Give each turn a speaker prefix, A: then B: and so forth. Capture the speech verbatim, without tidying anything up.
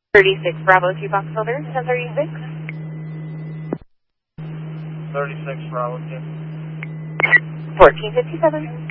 A: thirty-six Bravo two Box Filter, ten thirty-six.
B: thirty-six Bravo two.
A: fourteen fifty-seven.